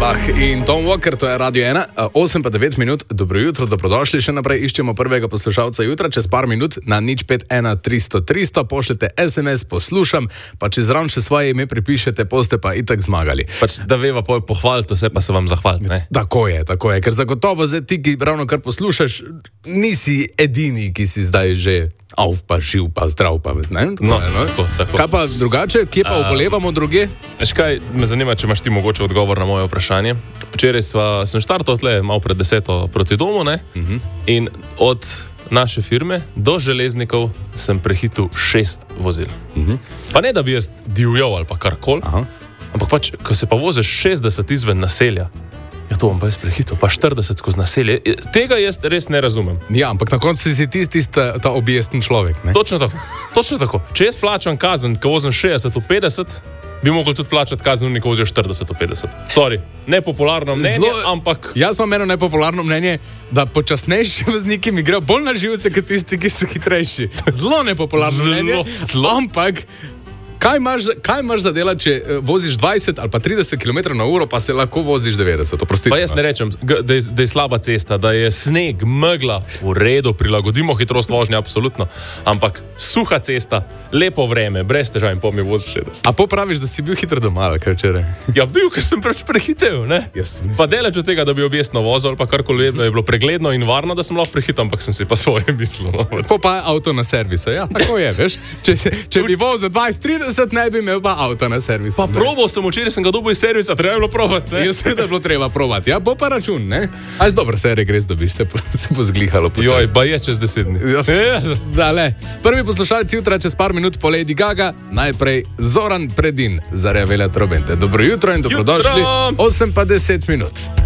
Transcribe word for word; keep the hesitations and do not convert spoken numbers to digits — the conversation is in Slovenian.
Bach in Tom Walker, to je Radio ena, osem pa devet minut, dobro jutro, dobrodošli, še naprej iščemo prvega poslušalca jutra, čez par minut na nič pet ena tristo tristo, pošljete es em es, poslušam, pa če zraven še svoje ime pripišete, boste pa itak zmagali. Pač, da veva poj pohvaliti vse, pa se vam zahvaliti, ne? Tako je, tako je, ker zagotovo zdaj ti, ki ravno kar poslušaš, nisi edini, ki si zdaj že auf, pa živ, pa zdrav, pa ne? No, tako, tako. Kaj pa drugače, kje pa obolevamo druge? Veš kaj, me zanima, če imaš ti mogoče odgovor na moje vprašanje. Včeraj sva, sem štartal tle malo pred deseto proti domu, ne? Uh-huh. In od naše firme do Železnikov sem prehitil šest vozil. Uh-huh. Pa ne, da bi jaz divjal ali pa karkoli, ampak pač, ko se pa voziš šestdeset izven naselja, ja, to bom pa jaz prehitil, pa štirideset skozi naselje. Tega jaz res ne razumem. Ja, ampak na koncu si ti tisti ta objesten človek, ne? Točno tako, točno tako. Če jaz plačam kazen, ko vozim šestdeset v petdeset, bi mogel tudi plačati kazen, ko voziš štirideset v petdeset. Sorry, nepopularno mnenje, Zlo, ampak... Jaz imam eno nepopularno mnenje, da počasnejši vozniki mi grejo bolj na živce, kot tisti, ki so hitrejši. Zelo nepopularno Zlo, mnenje, zlo. ampak... Kaj imaš, kaj imaš za delati, če voziš dvajset ali pa trideset kilometrov na uro, pa se lahko voziš devetdeset? Oprostite, pa jaz ne rečem, da je, da je slaba cesta, da je sneg, megla, v redu, prilagodimo hitrost vožnje, absolutno. Ampak suha cesta, lepo vreme, brez težav in pol mi voziš šestdeset. A popraviš, da si bil hitro doma, ali kaj včeraj? Ja, bil, ker sem preč prehitel, ne? Yes, pa deleč od tega, da bi objestno vozil, ali pa karkoli je bilo pregledno in varno, da sem lahko prehitil, ampak sem si pa svoje mislil. No? Po pa avto na servisu, ja, tako je, veš? Če, se, če bi vozil dvajset trideset, ne bi imel avto na servisu. Pa probal sem, včeraj sem ga dobil iz servisa, treba je bilo probati, ne? Ja, seveda je bilo treba probati, ja, bo pa račun, ne? Aj, z dobro serije greš, dobiš, se, se bo zglihalo. Joj, ba je čez deset dni. Ja. Dale. Prvi poslušalci jutra čez par minut po Lady Gaga, najprej Zoran Predin za Revela Trobente. Dobro jutro in dobrodošli, osem pa deset minut.